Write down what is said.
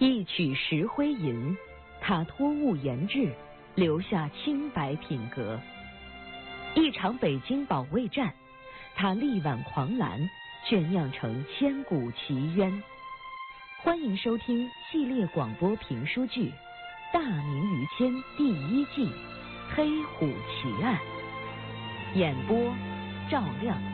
一曲石灰吟，他托物言志，留下清白品格；一场北京保卫战，他力挽狂澜，却酿成千古奇冤。欢迎收听系列广播评书剧《大明于谦》第1季《黑虎奇案》，演播赵亮。